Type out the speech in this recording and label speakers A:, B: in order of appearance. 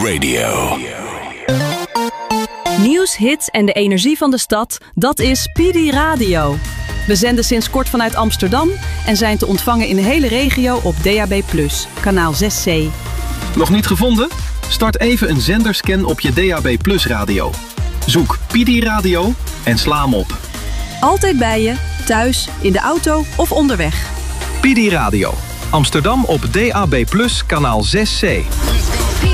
A: Radio.
B: Nieuws, hits en de energie van de stad, dat is PD Radio. We zenden sinds kort vanuit Amsterdam en zijn te ontvangen in de hele regio op DAB+, kanaal 6C.
C: Nog niet gevonden? Start even een zenderscan op je DAB+ radio. Zoek PD Radio en sla hem op.
B: Altijd bij je, thuis, in de auto of onderweg.
C: PD Radio. Amsterdam op DAB+, kanaal 6C.